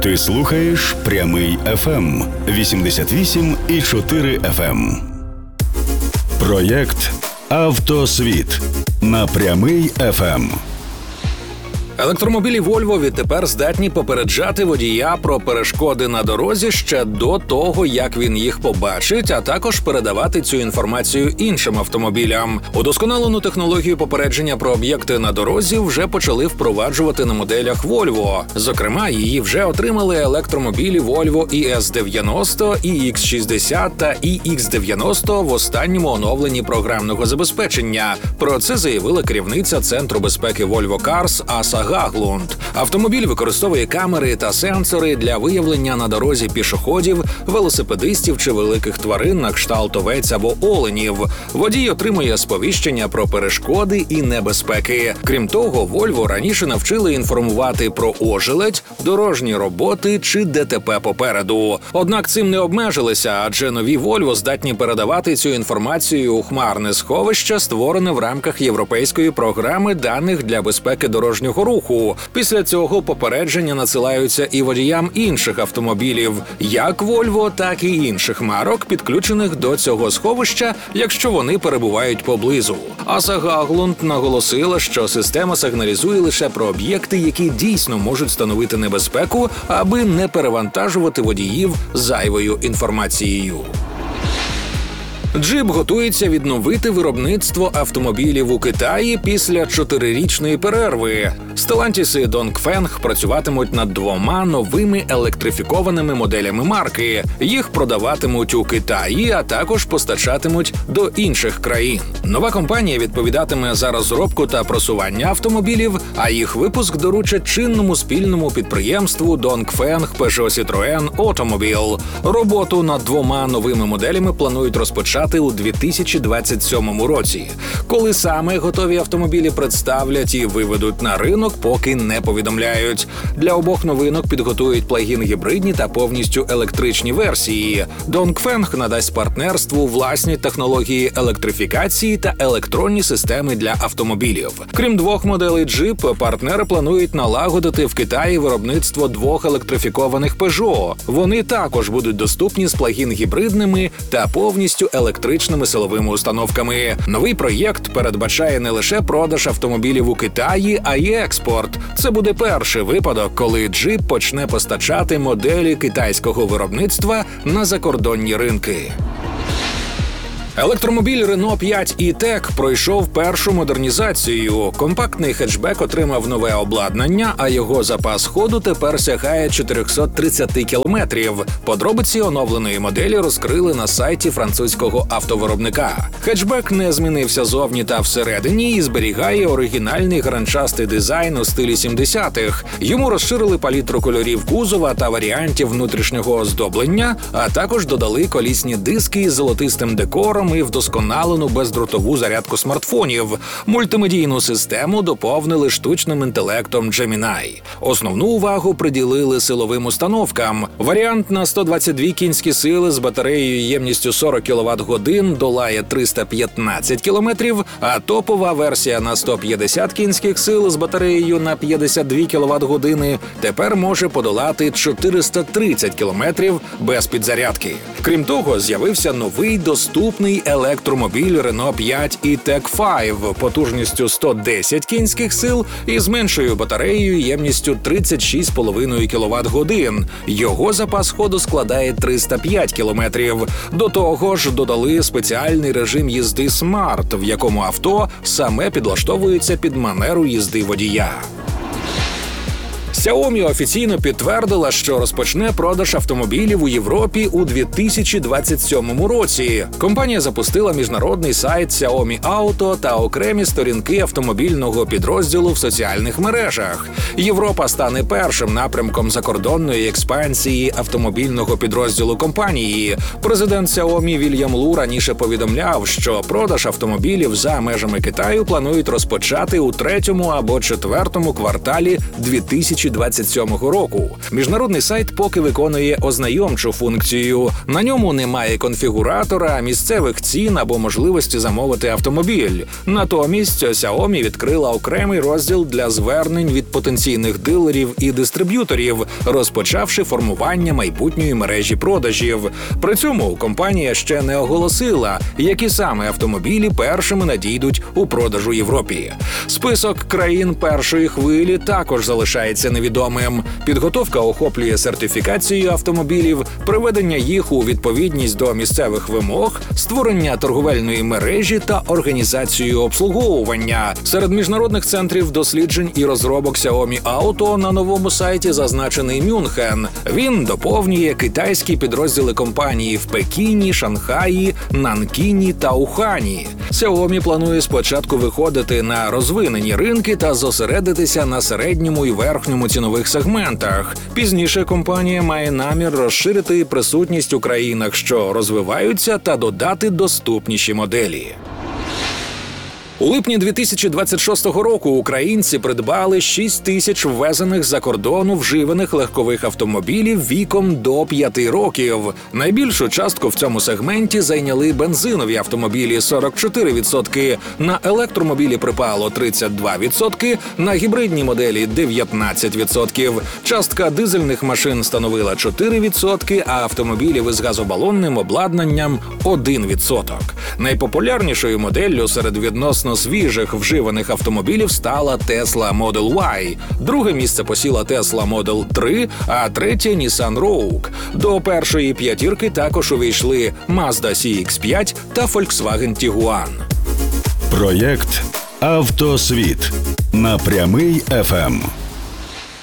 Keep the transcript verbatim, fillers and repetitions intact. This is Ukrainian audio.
Ти слухаєш Прямий еф ем вісімдесят вісім і чотири еф ем. Проєкт «Автосвіт» на Прямий еф ем. Електромобілі Volvo відтепер здатні попереджати водія про перешкоди на дорозі ще до того, як він їх побачить, а також передавати цю інформацію іншим автомобілям. Удосконалену технологію попередження про об'єкти на дорозі вже почали впроваджувати на моделях Volvo. Зокрема, її вже отримали електромобілі Volvo і ес дев'яносто, і ікс шістдесят та і ікс дев'яносто в останньому оновленні програмного забезпечення. Про це заявила керівниця Центру безпеки Volvo Cars Аса Гаглунд. Автомобіль використовує камери та сенсори для виявлення на дорозі пішоходів, велосипедистів чи великих тварин на кшталт овець або оленів. Водій отримує сповіщення про перешкоди і небезпеки. Крім того, Volvo раніше навчили інформувати про ожеледь, дорожні роботи чи ДТП попереду. Однак цим не обмежилися, адже нові Volvo здатні передавати цю інформацію у хмарне сховище, створене в рамках Європейської програми даних для безпеки дорожнього руху. Після цього попередження надсилаються і водіям інших автомобілів, як Volvo, так і інших марок, підключених до цього сховища, якщо вони перебувають поблизу. Аса Гаглунд наголосила, що система сигналізує лише про об'єкти, які дійсно можуть становити небезпеку, аби не перевантажувати водіїв зайвою інформацією. Джип готується відновити виробництво автомобілів у Китаї після чотирирічної перерви. Stellantis і Dongfeng працюватимуть над двома новими електрифікованими моделями марки. Їх продаватимуть у Китаї, а також постачатимуть до інших країн. Нова компанія відповідатиме за розробку та просування автомобілів, а їх випуск доручать чинному спільному підприємству Dongfeng Peugeot Citroën Automobile. Роботу над двома новими моделями планують розпочати у дві тисячі двадцять сьомому році. Коли саме готові автомобілі представлять і виведуть на ринок, поки не повідомляють. Для обох новинок підготують плагін-гібридні та повністю електричні версії. Dongfeng надасть партнерству власні технології електрифікації та електронні системи для автомобілів. Крім двох моделей Jeep, партнери планують налагодити в Китаї виробництво двох електрифікованих Peugeot. Вони також будуть доступні з плагін-гібридними та повністю електричними силовими установками. Новий проєкт передбачає не лише продаж автомобілів у Китаї, а й експорт. Це буде перший випадок, коли Jeep почне постачати моделі китайського виробництва на закордонні ринки. Електромобіль Renault п'ять і-Tech пройшов першу модернізацію. Компактний хетчбек отримав нове обладнання, а його запас ходу тепер сягає чотириста тридцять кілометрів. Подробиці оновленої моделі розкрили на сайті французького автовиробника. Хетчбек не змінився зовні та всередині і зберігає оригінальний гранчастий дизайн у стилі сімдесятих. Йому розширили палітру кольорів кузова та варіантів внутрішнього оздоблення, а також додали колісні диски з золотистим декором і вдосконалену бездротову зарядку смартфонів. Мультимедійну систему доповнили штучним інтелектом Gemini. Основну увагу приділили силовим установкам. Варіант на сто двадцять дві кінські сили з батареєю ємністю сорок кіловат-годин долає триста п'ятнадцять кілометрів, а топова версія на сто п'ятдесят кінських сил з батареєю на п'ятдесят дві кіловат-години тепер може подолати чотириста тридцять кілометрів без підзарядки. Крім того, з'явився новий доступний електромобіль Renault п'ять і-Tech п'ять потужністю сто десять кінських сил і з меншою батареєю ємністю тридцять шість цілих п'ять десятих кіловат-годин. Його запас ходу складає триста п'ять кілометрів. До того ж, додали спеціальний режим їзди Smart, в якому авто саме підлаштовується під манеру їзди водія. Xiaomi офіційно підтвердила, що розпочне продаж автомобілів у Європі у дві тисячі двадцять сьомому році. Компанія запустила міжнародний сайт Xiaomi Auto та окремі сторінки автомобільного підрозділу в соціальних мережах. Європа стане першим напрямком закордонної експансії автомобільного підрозділу компанії. Президент Xiaomi Вільям Лу раніше повідомляв, що продаж автомобілів за межами Китаю планують розпочати у третьому або четвертому кварталі дві тисячі двадцять сьомого року. Міжнародний сайт поки виконує ознайомчу функцію. На ньому немає конфігуратора, місцевих цін або можливості замовити автомобіль. Натомість Xiaomi відкрила окремий розділ для звернень від потенційних дилерів і дистриб'юторів, розпочавши формування майбутньої мережі продажів. При цьому компанія ще не оголосила, які саме автомобілі першими надійдуть у продаж у Європі. Список країн першої хвилі також залишається невідомим. Підготовка охоплює сертифікацію автомобілів, приведення їх у відповідність до місцевих вимог, створення торговельної мережі та організацію обслуговування. Серед міжнародних центрів досліджень і розробок Xiaomi Auto на новому сайті зазначений Мюнхен. Він доповнює китайські підрозділи компанії в Пекіні, Шанхаї, Нанкіні та Ухані. Xiaomi планує спочатку виходити на розвинені ринки та зосередитися на середньому і верхньому цінових сегментах. Пізніше компанія має намір розширити присутність у країнах, що розвиваються, та додати доступніші моделі. У липні дві тисячі двадцять шостого року українці придбали шість тисяч ввезених за кордону вживаних легкових автомобілів віком до п'яти років. Найбільшу частку в цьому сегменті зайняли бензинові автомобілі – сорок чотири відсотки, на електромобілі припало тридцять два відсотки, на гібридні моделі – дев'ятнадцять відсотків. Частка дизельних машин становила чотири відсотки, а автомобілів із газобалонним обладнанням – один відсоток. Найпопулярнішою моделлю серед відносно свіжих вживаних автомобілів стала Tesla Model Y. Друге місце посіла Tesla Model три, а третє – Nissan Rogue. До першої п'ятірки також увійшли Mazda сі ікс п'ять та Volkswagen Tiguan. Проєкт «Автосвіт» на Прямий еф ем.